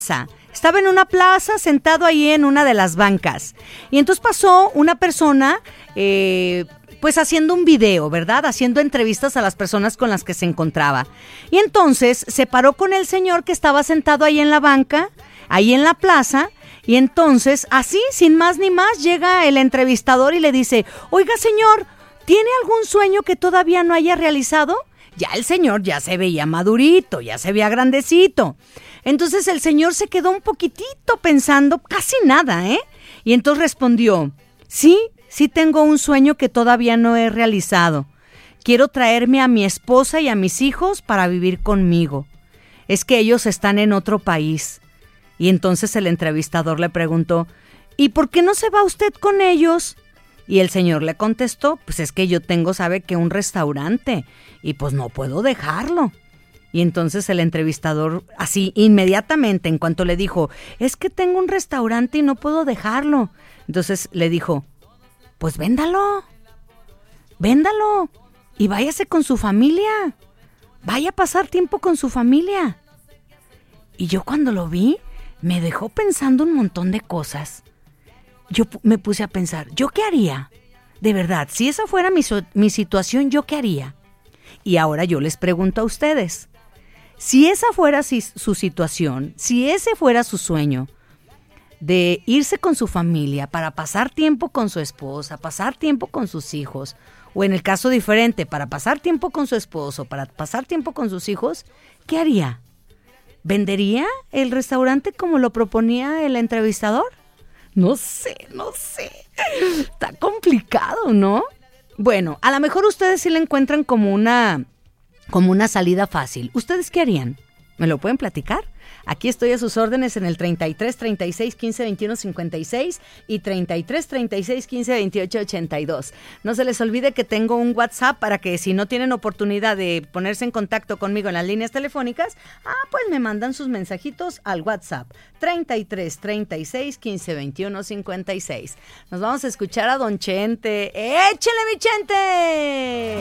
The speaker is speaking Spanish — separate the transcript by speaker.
Speaker 1: Estaba en una plaza sentado ahí en una de las bancas. Y entonces pasó una persona, pues haciendo un video, ¿verdad? Haciendo entrevistas a las personas con las que se encontraba. Y entonces se paró con el señor que estaba sentado ahí en la banca, ahí en la plaza. Y entonces, así, sin más ni más, llega el entrevistador y le dice: oiga, señor, ¿tiene algún sueño que todavía no haya realizado? Ya el señor ya se veía madurito, ya se veía grandecito. Entonces el señor se quedó un poquitito pensando, casi nada, Y entonces respondió: sí tengo un sueño que todavía no he realizado. Quiero traerme a mi esposa y a mis hijos para vivir conmigo. Es que ellos están en otro país. Y entonces el entrevistador le preguntó: ¿y por qué no se va usted con ellos? Y el señor le contestó: pues es que yo tengo, sabe que un restaurante y pues no puedo dejarlo. Y entonces el entrevistador, así inmediatamente, en cuanto le dijo: es que tengo un restaurante y no puedo dejarlo. Entonces le dijo: pues véndalo y váyase con su familia. Vaya a pasar tiempo con su familia. Y yo cuando lo vi, me dejó pensando un montón de cosas. Yo me puse a pensar, ¿yo qué haría? De verdad, si esa fuera mi situación, ¿yo qué haría? Y ahora yo les pregunto a ustedes, si esa fuera su situación, si ese fuera su sueño, de irse con su familia para pasar tiempo con su esposa, pasar tiempo con sus hijos, o en el caso diferente, para pasar tiempo con su esposo, para pasar tiempo con sus hijos, ¿qué haría? ¿Vendería el restaurante como lo proponía el entrevistador? No sé. Está complicado, ¿no? Bueno, a lo mejor ustedes sí le encuentran como una salida fácil. ¿Ustedes qué harían? ¿Me lo pueden platicar? Aquí estoy a sus órdenes en el 33 36 15 21 56 y 33 36 15 28 82. No se les olvide que tengo un WhatsApp para que si no tienen oportunidad de ponerse en contacto conmigo en las líneas telefónicas, pues me mandan sus mensajitos al WhatsApp 33 36 15 21 56. Nos vamos a escuchar a Don Chente. ¡Échele, mi Chente!